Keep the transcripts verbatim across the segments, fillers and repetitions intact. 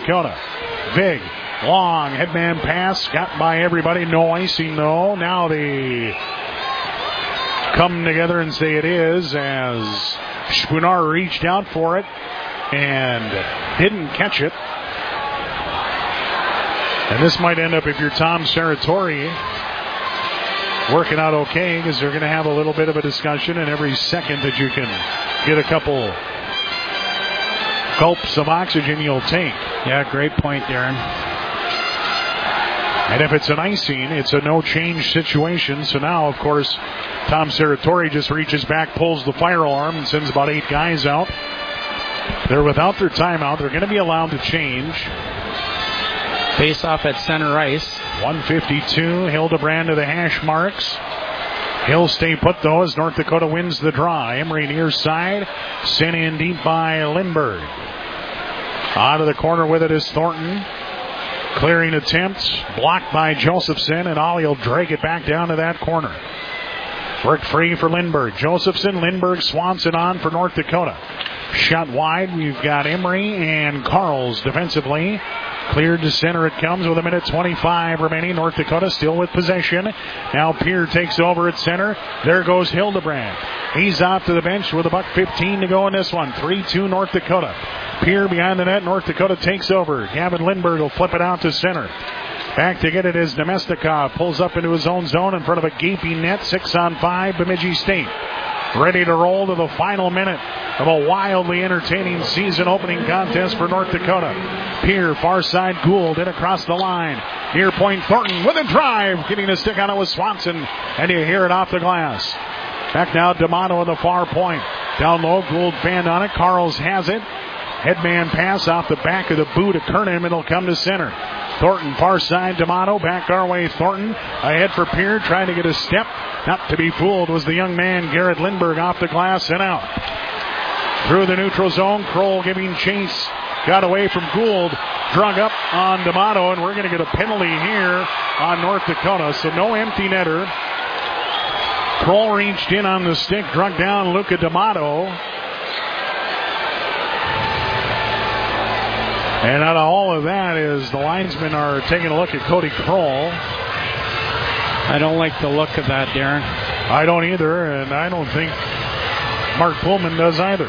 Dakota. Vig, long headman pass, got by everybody. No icing, no. Now they come together and say it is, as Spoonar reached out for it and didn't catch it. And this might end up, if you're Tom Serratori, working out okay, because they're going to have a little bit of a discussion, and every second that you can get a couple gulps of oxygen, you'll take. Yeah, great point, Darren. And if it's an icing, it's a no-change situation. So now, of course, Tom Serratori just reaches back, pulls the fire alarm, and sends about eight guys out. They're without their timeout. They're going to be allowed to change. Face off at center ice. one fifty-two, Hildebrand to the hash marks. He'll stay put, though, as North Dakota wins the draw. Emery near side, sent in deep by Lindbergh. Out of the corner with it is Thornton. Clearing attempt, blocked by Josephson, and Ollie will drag it back down to that corner. Worked free for Lindbergh. Josephson, Lindbergh, Swanson on for North Dakota. Shot wide, we've got Emery and Carls defensively. Cleared to center it comes with a minute twenty-five remaining. North Dakota still with possession. Now Pierre takes over at center. There goes Hildebrand. He's off to the bench with a buck fifteen to go in this one. three two North Dakota. Pierre behind the net. North Dakota takes over. Gavin Lindbergh will flip it out to center. Back to get it is Nemestikov. Pulls up into his own zone in front of a gaping net. Six on five, Bemidji State. Ready to roll to the final minute of a wildly entertaining season opening contest for North Dakota. Pierre, far side, Gould in across the line. Near point, Thornton with a drive. Getting a stick on it with Swanson. And you hear it off the glass. Back now, D'Amato in the far point. Down low, Gould band on it. Carls has it. Headman pass off the back of the boot of Kernan. It'll come to center. Thornton, far side, D'Amato, back our way, Thornton, ahead for Pierre, trying to get a step. Not to be fooled was the young man, Garrett Lindbergh, off the glass and out. Through the neutral zone, Kroll giving chase. Got away from Gould, drug up on D'Amato, and we're going to get a penalty here on North Dakota. So no empty netter. Kroll reached in on the stick, drug down Luca D'Amato. And out of all of that is the linesmen are taking a look at Cody Kroll. I don't like the look of that, Darren. I don't either, and I don't think Mark Pullman does either.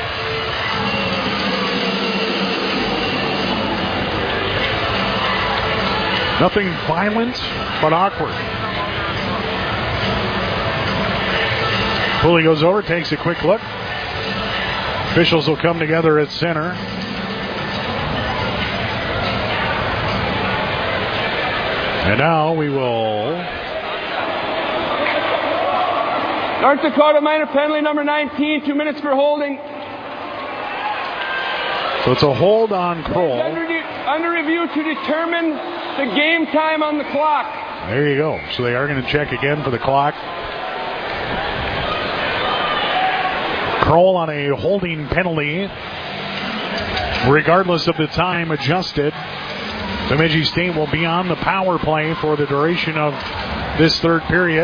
Nothing violent, but awkward. Pulley goes over, takes a quick look. Officials will come together at center. And now we will. North Dakota minor penalty number nineteen, two minutes for holding. So it's a hold on Kroll. Under, under review to determine the game time on the clock. There you go. So they are going to check again for the clock. Kroll on a holding penalty, regardless of the time adjusted. Bemidji State will be on the power play for the duration of this third period.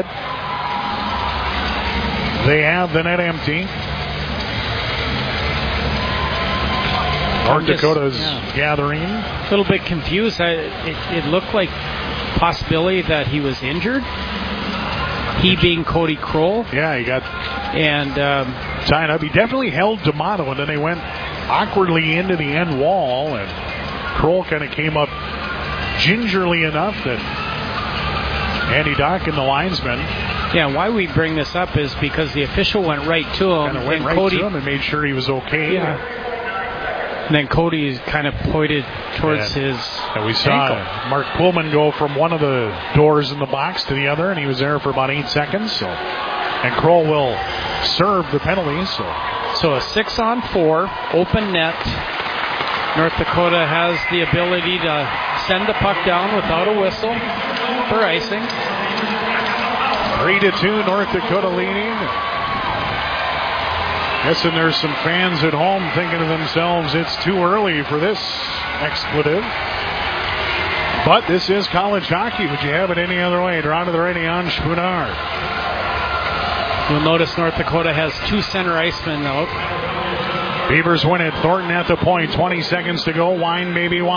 They have the net empty. North just, Dakota's yeah. gathering. A little bit confused. I, it, it looked like possibility that he was injured. He being Cody Kroll. Yeah, he got and um, tied up. He definitely held D'Amato, and then they went awkwardly into the end wall, and Kroll kind of came up gingerly enough that Andy Dock and the linesman. Yeah, why we bring this up is because the official went right to him. Kind of went and right Cody, to him and made sure he was okay. Yeah. And then Cody kind of pointed towards and, his and we saw ankle. Mark Pullman go from one of the doors in the box to the other, and he was there for about eight seconds. So, and Kroll will serve the penalty. So, so a six on four, open net. North Dakota has the ability to send the puck down without a whistle for icing. Three to two, North Dakota leading. Guessing there's some fans at home thinking to themselves, it's too early for this expletive. But this is college hockey. Would you have it any other way? Draw to the right on Spoonar. You'll notice North Dakota has two center icemen out. Beavers win it. Thornton at the point. twenty seconds to go. Wine, baby, wine.